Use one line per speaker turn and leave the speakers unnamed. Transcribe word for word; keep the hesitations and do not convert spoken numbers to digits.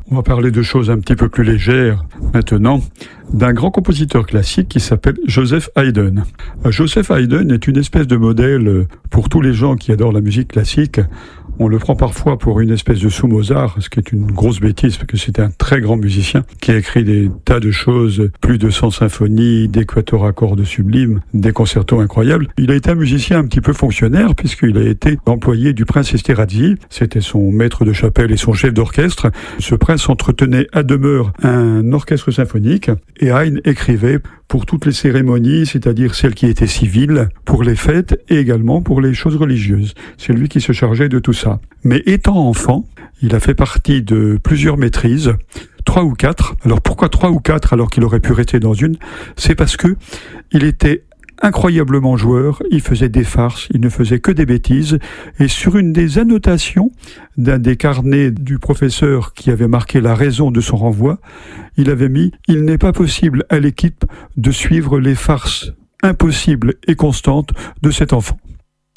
On va parler de choses un petit peu plus légères maintenant, d'un grand compositeur classique qui s'appelle Joseph Haydn. Joseph Haydn est une espèce de modèle pour tous les gens qui adorent la musique classique. On le prend parfois pour une espèce de sous-Mozart, ce qui est une grosse bêtise, parce que c'est un très grand musicien qui a écrit des tas de choses, plus de cent symphonies, des quatuors à cordes sublimes, des concertos incroyables. Il a été un musicien un petit peu fonctionnaire, puisqu'il a été employé du prince Esterhazy. C'était son maître de chapelle et son chef d'orchestre. Ce prince entretenait à demeure un orchestre symphonique, et Haydn écrivait pour toutes les cérémonies, c'est-à-dire celles qui étaient civiles, pour les fêtes et également pour les choses religieuses. C'est lui qui se chargeait de tout ça. Mais étant enfant, il a fait partie de plusieurs maîtrises, trois ou quatre. Alors pourquoi trois ou quatre alors qu'il aurait pu rester dans une ? C'est parce que il était incroyablement joueur, il faisait des farces, il ne faisait que des bêtises, et sur une des annotations d'un des carnets du professeur qui avait marqué la raison de son renvoi, il avait mis « Il n'est pas possible à l'équipe de suivre les farces impossibles et constantes de cet enfant ».